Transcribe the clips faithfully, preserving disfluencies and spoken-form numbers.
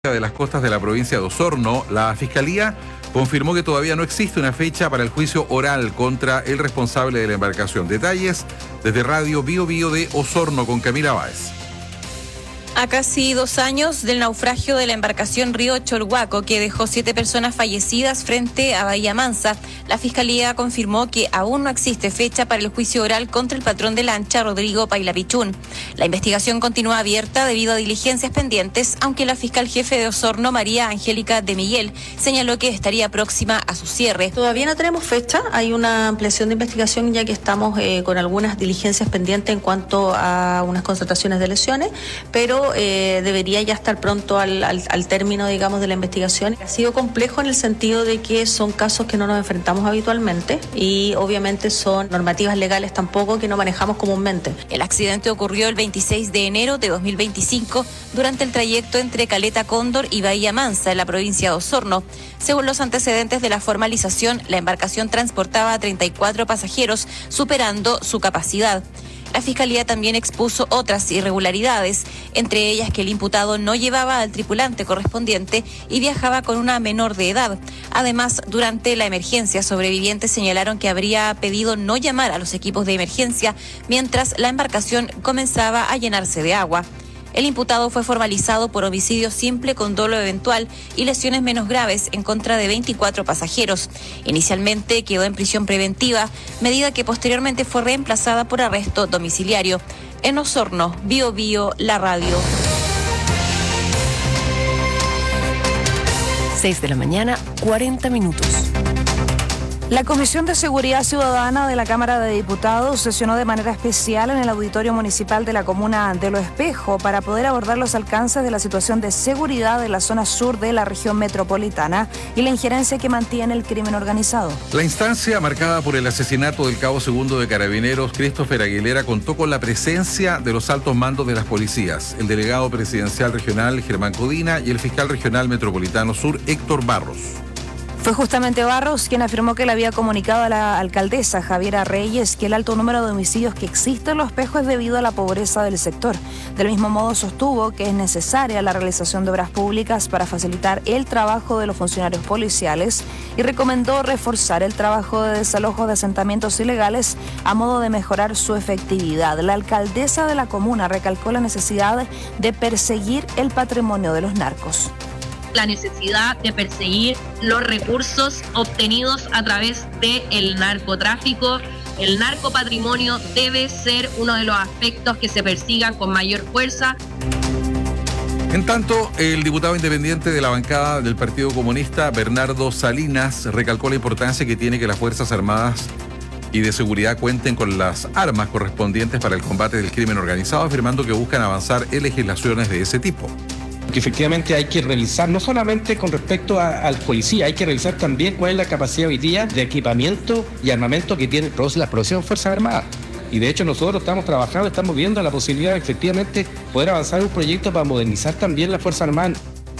de las costas de la provincia de Osorno, la Fiscalía confirmó que todavía no existe una fecha para el juicio oral contra el responsable de la embarcación. Detalles desde Radio Bio Bio de Osorno con Camila Báez. A casi dos años del naufragio de la embarcación Río Cholhuaco, que dejó siete personas fallecidas frente a Bahía Mansa, la Fiscalía confirmó que aún no existe fecha para el juicio oral contra el patrón de lancha, Rodrigo Pailapichún. La investigación continúa abierta debido a diligencias pendientes, aunque la fiscal jefe de Osorno, María Angélica de Miguel, señaló que estaría próxima a su cierre. Todavía no tenemos fecha, hay una ampliación de investigación ya que estamos eh, con algunas diligencias pendientes en cuanto a unas constataciones de lesiones, pero Eh, debería ya estar pronto al, al, al término, digamos, de la investigación. Ha sido complejo en el sentido de que son casos que no nos enfrentamos habitualmente y obviamente son normativas legales tampoco que no manejamos comúnmente. El accidente ocurrió el veintiséis de enero de dos mil veinticinco durante el trayecto entre Caleta Cóndor y Bahía Mansa en la provincia de Osorno. Según los antecedentes de la formalización, la embarcación transportaba a treinta y cuatro pasajeros, superando su capacidad. La Fiscalía también expuso otras irregularidades, entre ellas que el imputado no llevaba al tripulante correspondiente y viajaba con una menor de edad. Además, durante la emergencia, sobrevivientes señalaron que habría pedido no llamar a los equipos de emergencia mientras la embarcación comenzaba a llenarse de agua. El imputado fue formalizado por homicidio simple con dolo eventual y lesiones menos graves en contra de veinticuatro pasajeros. Inicialmente quedó en prisión preventiva, medida que posteriormente fue reemplazada por arresto domiciliario. En Osorno, Bio Bio, la radio. seis de la mañana, cuarenta minutos. La Comisión de Seguridad Ciudadana de la Cámara de Diputados sesionó de manera especial en el Auditorio Municipal de la Comuna de Lo Espejo para poder abordar los alcances de la situación de seguridad de la zona sur de la región metropolitana y la injerencia que mantiene el crimen organizado. La instancia, marcada por el asesinato del cabo segundo de Carabineros, Christopher Aguilera, contó con la presencia de los altos mandos de las policías, el delegado presidencial regional Germán Codina y el fiscal regional metropolitano sur Héctor Barros. Fue justamente Barros quien afirmó que le había comunicado a la alcaldesa Javiera Reyes que el alto número de homicidios que existe en Lo Espejo es debido a la pobreza del sector. Del mismo modo sostuvo que es necesaria la realización de obras públicas para facilitar el trabajo de los funcionarios policiales y recomendó reforzar el trabajo de desalojo de asentamientos ilegales a modo de mejorar su efectividad. La alcaldesa de la comuna recalcó la necesidad de perseguir el patrimonio de los narcos. La necesidad de perseguir los recursos obtenidos a través del narcotráfico. El narcopatrimonio debe ser uno de los aspectos que se persigan con mayor fuerza. En tanto, el diputado independiente de la bancada del Partido Comunista, Bernardo Salinas, recalcó la importancia que tiene que las Fuerzas Armadas y de Seguridad cuenten con las armas correspondientes para el combate del crimen organizado, afirmando que buscan avanzar en legislaciones de ese tipo. Que efectivamente hay que revisar, no solamente con respecto a, al policía, hay que revisar también cuál es la capacidad hoy día de equipamiento y armamento que tiene la producción de Fuerzas Armadas. Y de hecho nosotros estamos trabajando, estamos viendo la posibilidad de efectivamente poder avanzar en un proyecto para modernizar también las Fuerzas Armadas.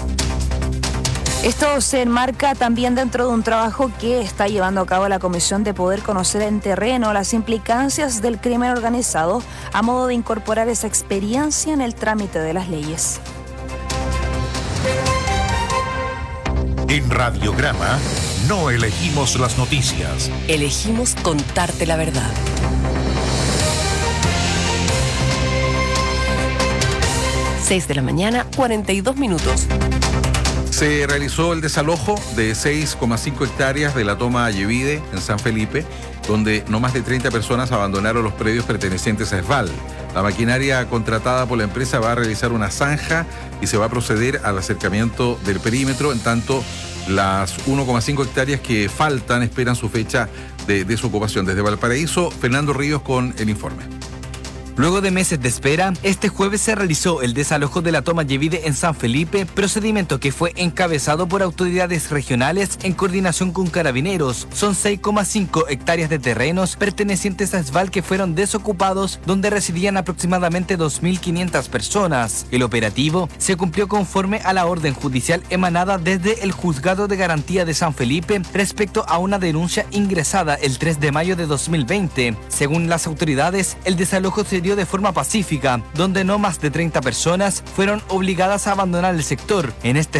Esto se enmarca también dentro de un trabajo que está llevando a cabo la Comisión de poder conocer en terreno las implicancias del crimen organizado a modo de incorporar esa experiencia en el trámite de las leyes. En Radiograma no elegimos las noticias. Elegimos contarte la verdad. seis de la mañana, cuarenta y dos minutos. Se realizó el desalojo de seis coma cinco hectáreas de la toma Ayevide en San Felipe, donde no más de treinta personas abandonaron los predios pertenecientes a ESVAL. La maquinaria contratada por la empresa va a realizar una zanja y se va a proceder al acercamiento del perímetro, en tanto las uno coma cinco hectáreas que faltan esperan su fecha de desocupación. Desde Valparaíso, Fernando Ríos con el informe. Luego de meses de espera, este jueves se realizó el desalojo de la toma Ayevide en San Felipe, procedimiento que fue encabezado por autoridades regionales en coordinación con Carabineros. Son seis coma cinco hectáreas de terrenos pertenecientes a ESVAL que fueron desocupados, donde residían aproximadamente dos mil quinientas personas. El operativo se cumplió conforme a la orden judicial emanada desde el Juzgado de Garantía de San Felipe respecto a una denuncia ingresada el tres de mayo de dos mil veinte. Según las autoridades, el desalojo se dio de forma pacífica, donde no más de treinta personas fueron obligadas a abandonar el sector. En este